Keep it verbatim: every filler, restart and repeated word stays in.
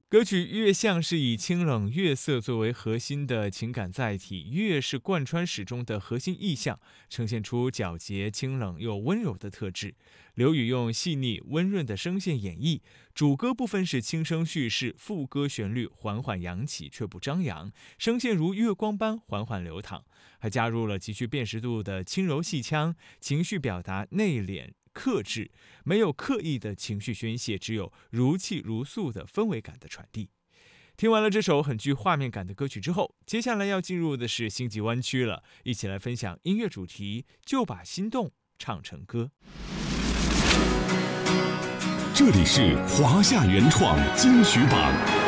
歌曲《月相》是以清冷月色作为核心的情感载体，月是贯穿始终的核心意象，呈现出皎洁、清冷又温柔的特质。刘宇用细腻温润的声线演绎，主歌部分是轻声叙事，副歌旋律缓缓扬起却不张扬，声线如月光般缓缓流淌，还加入了极具辨识度的轻柔细腔，情绪表达内敛克制，没有刻意的情绪宣泄，只有如泣如诉的氛围感的传递。听完了这首很具画面感的歌曲之后，接下来要进入的是星际湾区了，一起来分享音乐主题，就把心动唱成歌。 这里是华夏原创金曲榜。